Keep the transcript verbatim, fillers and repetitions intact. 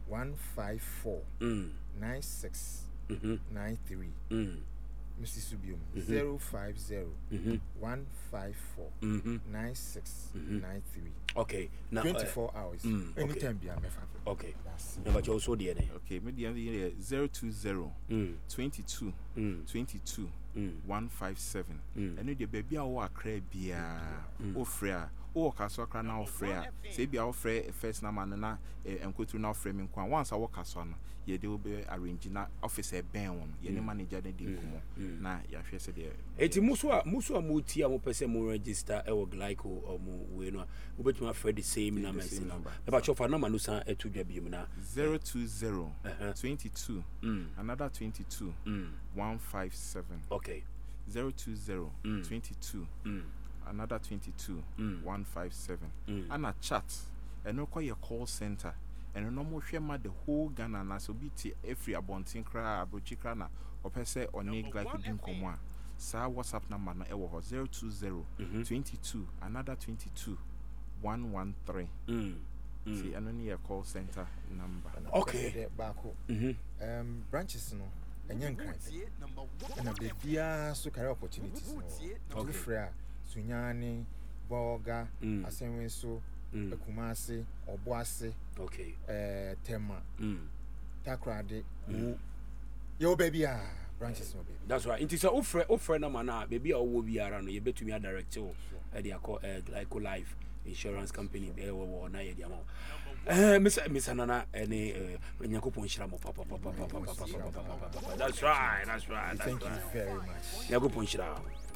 one five four mm nine six mhm nine three. mm Mister Subium zero five zero mhm one five four mhm nine six Mhm. nine three. okay now Twenty-four hours. mm, okay. Anytime be a mefa. okay That's number you also there Okay, me the zero two zero mm twenty-two mm twenty-two mm one five seven. mm And the baby a wo akra bia o frɛ o kaso akra na o frɛ a say bia o frɛ first na man na enkotu na o frɛ me nkwa once a wo kaso no ye de obe arrange na officer ben won ye ne manager na di nkomo na ya hwɛ se de eti muso a muso a muti a mo pese mo register e wo glyco o mo we no obetuma frɛ the same number number e ba chofa number no san etu dwa bi mu na zero two zero twenty-two another twenty-two one five seven. okay zero two zero twenty-two another twenty-two one five seven. And a chat and no call your call center and no more share the whole Ghana na so be every abontin cra abrochikra na or per se or need like a dinkomwa. Sa WhatsApp number na ewo zero two zero twenty-two another twenty-two one one three. See, and only a call center number. Okay. Back mhm um branches no enye nkran. Na bebia so career opportunities no. Okay. Free Sunyani, Boga, Asenwe so, Ekumase, Obuase. Okay. Eh Tema. Mm. Takrade. Yo baby ah branches no baby. That's right. It is a offer offer na mana baby a wo biara no ye betumi a direct you e dey call eh Glyco Life Insurance Company e wo na ye dey am. Eh Miss Miss Nana any Nyakopon hira mo papa papa papa papa. That's right. That's right. Thank you very much. Nyakopon hira.